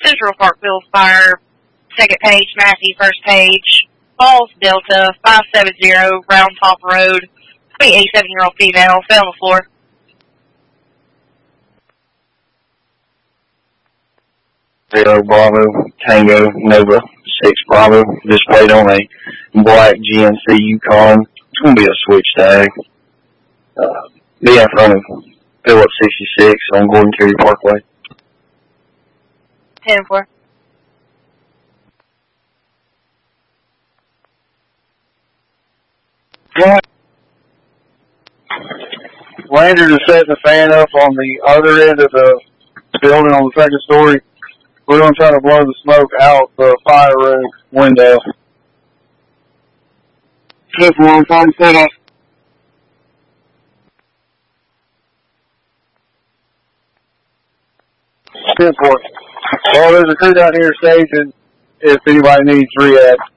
Central Parkville Fire, second page, Massey, first page, Falls, Delta, 570, Round Top Road, 87-year-old female, fell on the floor. Zero Bravo Tango Nova 6 Bravo, displayed on a black GMC Yukon. It's going to be a switch tag. Be in front of Phillips 66 on Gordon Carey Parkway. 10-4. Rangers are setting the fan up on the other end of the building on the second story. We're going to try to blow the smoke out the fire room window. 10-4, time set up. 10-4. Well, there's a crew down here staging if anybody needs rehab.